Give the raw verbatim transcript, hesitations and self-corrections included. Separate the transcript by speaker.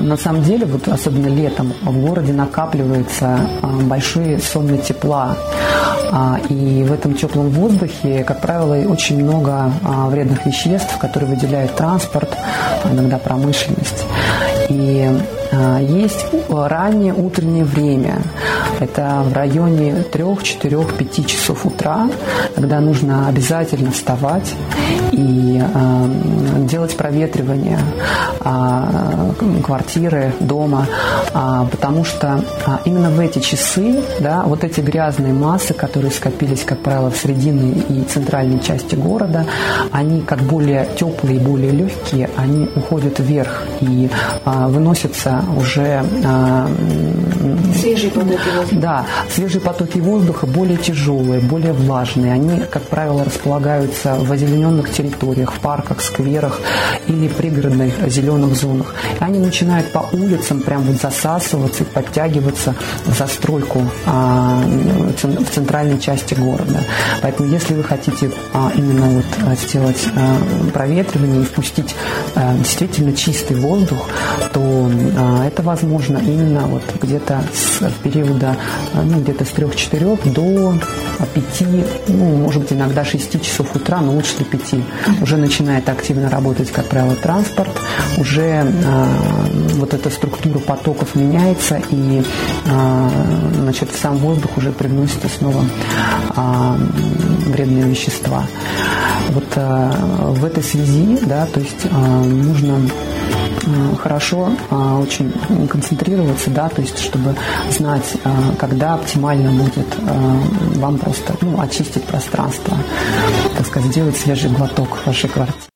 Speaker 1: на самом деле, вот особенно летом, в городе накапливаются большие сонмы тепла. И в этом теплом воздухе, как правило, очень много вредных веществ, которые выделяет транспорт, иногда промышленность. И есть раннее утреннее время. Это в районе трех, четырех, пяти часов утра, когда нужно обязательно вставать и э, делать проветривание э, квартиры, дома, э, потому что э, именно в эти часы, да, вот эти грязные массы, которые скопились, как правило, в срединной и центральной части города, они как более теплые и более легкие, они уходят вверх и э, выносятся уже э,
Speaker 2: свежие потоки воздуха.
Speaker 1: Да, свежие потоки воздуха более тяжелые, более влажные. Они, как правило, располагаются в озелененных территориях, в парках, скверах или пригородных зеленых зонах. И они начинают по улицам прям вот засасываться и подтягиваться в застройку а, в центральной части города. Поэтому, если вы хотите а, именно вот сделать а, проветривание и впустить а, действительно чистый воздух, то а, это возможно именно вот где-то с периода, ну, где-то с трех-четырех до пяти, ну, может быть, иногда шести часов утра, но лучше до пяти. Уже начинает активно работать, как правило, транспорт, уже э, вот эта структура потоков меняется, и э, значит, в сам воздух уже привносятся снова э, вредные вещества. Вот э, в этой связи, да, то есть э, нужно хорошо а, очень концентрироваться, да, то есть чтобы знать, а, когда оптимально будет а, вам просто, ну, очистить пространство, так сказать, сделать свежий глоток в вашей квартире.